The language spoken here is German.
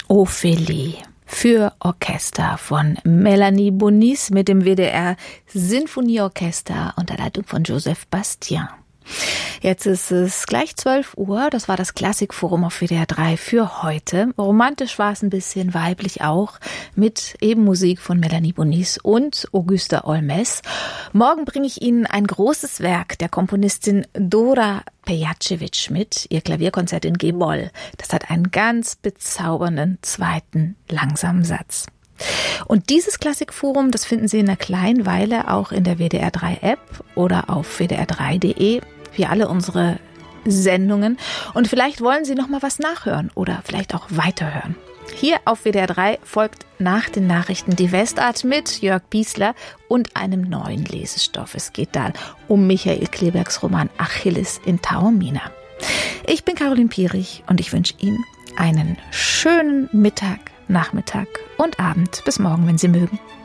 Ophélie für Orchester von Mélanie Bonis mit dem WDR Sinfonieorchester unter Leitung von Joseph Bastien. Jetzt ist es gleich 12 Uhr, das war das Klassikforum auf WDR 3 für heute. Romantisch war es ein bisschen, weiblich auch, mit eben Musik von Mélanie Bonis und Auguste Olmes. Morgen bringe ich Ihnen ein großes Werk der Komponistin Dora Pejacevic mit, ihr Klavierkonzert in G-Moll. Das hat einen ganz bezaubernden zweiten langsamen Satz. Und dieses Klassikforum, das finden Sie in einer kleinen Weile auch in der WDR 3 App oder auf wdr3.de, wie alle unsere Sendungen. Und vielleicht wollen Sie noch mal was nachhören oder vielleicht auch weiterhören. Hier auf WDR 3 folgt nach den Nachrichten die Westart mit Jörg Biesler und einem neuen Lesestoff. Es geht da um Michael Klebergs Roman Achilles in Taormina. Ich bin Caroline Pierich und ich wünsche Ihnen einen schönen Mittag, Nachmittag und Abend. Bis morgen, wenn Sie mögen.